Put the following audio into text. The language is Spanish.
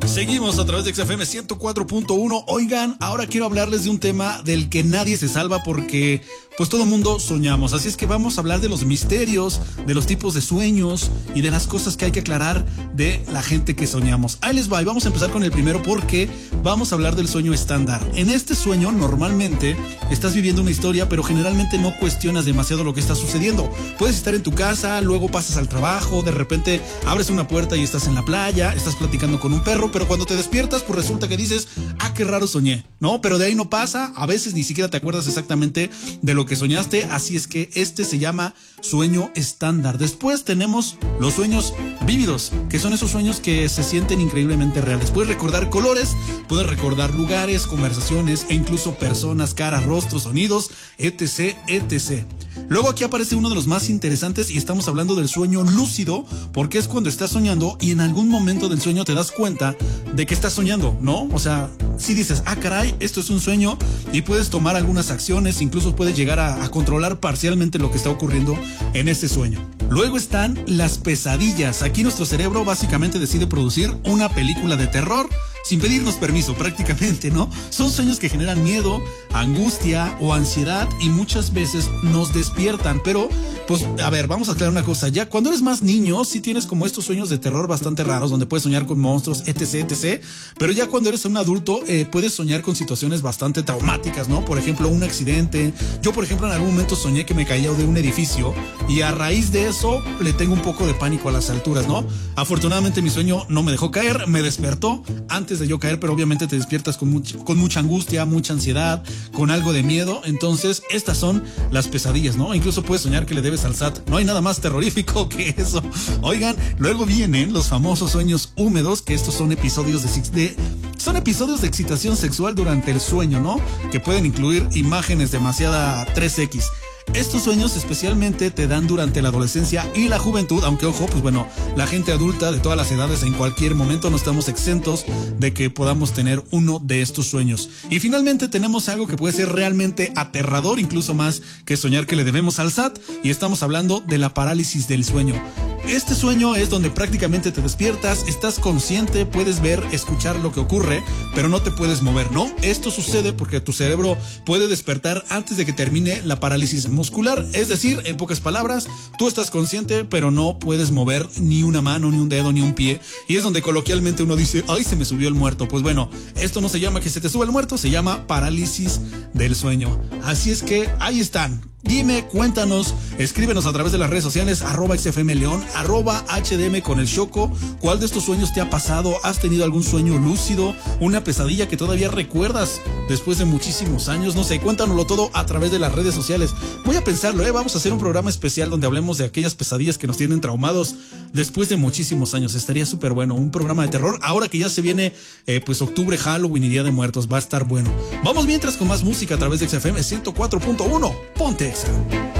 Seguimos a través de XFM 104.1. Oigan, ahora quiero hablarles de un tema del que nadie se salva porque pues todo mundo soñamos. Así es que vamos a hablar de los misterios, de los tipos de sueños y de las cosas que hay que aclarar de la gente que soñamos. Ahí les va y vamos a empezar con el primero porque vamos a hablar del sueño estándar. En este sueño normalmente estás viviendo una historia, pero generalmente no cuestionas demasiado lo que está sucediendo. Puedes estar en tu casa, luego pasas al trabajo, de repente abres una puerta y estás en la playa, estás platicando con un perro, pero cuando te despiertas pues resulta que dices, ah, qué raro soñé, ¿no? Pero de ahí no pasa, a veces ni siquiera te acuerdas exactamente de lo que soñaste, así es que este se llama sueño estándar. Después tenemos los sueños vívidos, que son esos sueños que se sienten increíblemente reales. Puedes recordar colores, puedes recordar lugares, conversaciones e incluso personas, caras, rostros, sonidos, etc, etc. Luego aquí aparece uno de los más interesantes y estamos hablando del sueño lúcido, porque es cuando estás soñando y en algún momento del sueño te das cuenta de que estás soñando, ¿no? O sea, si dices, ah, caray, esto es un sueño, y puedes tomar algunas acciones, incluso puedes llegar a controlar parcialmente lo que está ocurriendo en ese sueño. Luego están las pesadillas. Aquí nuestro cerebro básicamente decide producir una película de terror sin pedirnos permiso, prácticamente, ¿no? Son sueños que generan miedo, angustia o ansiedad y muchas veces nos despiertan. Pero, pues, a ver, vamos a aclarar una cosa. Ya cuando eres más niño, sí tienes como estos sueños de terror bastante raros, donde puedes soñar con monstruos, etc, etc. Pero ya cuando eres un adulto, puedes soñar con situaciones bastante traumáticas, ¿no? Por ejemplo, un accidente. Yo, por ejemplo, en algún momento soñé que me caía de un edificio y a raíz de eso le tengo un poco de pánico a las alturas, ¿no? Afortunadamente mi sueño no me dejó caer, me despertó antes de yo caer, pero obviamente te despiertas con mucha angustia, mucha ansiedad, con algo de miedo. Entonces estas son las pesadillas, ¿no? Incluso puedes soñar que le debes al SAT. No hay nada más terrorífico que eso. Oigan, luego vienen los famosos sueños húmedos, que estos son episodios son episodios de excitación sexual durante el sueño, ¿no? Que pueden incluir imágenes demasiada 3X. Estos sueños especialmente te dan durante la adolescencia y la juventud, aunque ojo, pues bueno, la gente adulta de todas las edades en cualquier momento no estamos exentos de que podamos tener uno de estos sueños. Y finalmente tenemos algo que puede ser realmente aterrador, incluso más que soñar que le debemos al SAT, y estamos hablando de la parálisis del sueño. Este sueño es donde prácticamente te despiertas, estás consciente, puedes ver, escuchar lo que ocurre, pero no te puedes mover, ¿no? Esto sucede porque tu cerebro puede despertar antes de que termine la parálisis muscular, es decir, en pocas palabras, tú estás consciente, pero no puedes mover ni una mano, ni un dedo, ni un pie, y es donde coloquialmente uno dice, ay, se me subió el muerto. Pues bueno, esto no se llama que se te suba el muerto, se llama parálisis del sueño. Así es que ahí están. Dime, cuéntanos, escríbenos a través de las redes sociales, @XFMLeón, @HDM con el Choco. ¿Cuál de estos sueños te ha pasado? ¿Has tenido algún sueño lúcido? ¿Una pesadilla que todavía recuerdas después de muchísimos años? No sé, cuéntanoslo todo a través de las redes sociales. Voy a pensarlo, vamos a hacer un programa especial donde hablemos de aquellas pesadillas que nos tienen traumados después de muchísimos años. Estaría súper bueno, un programa de terror. Ahora que ya se viene, pues octubre, Halloween y Día de Muertos, va a estar bueno. Vamos mientras con más música a través de XFM 104.1. Ponte Exa.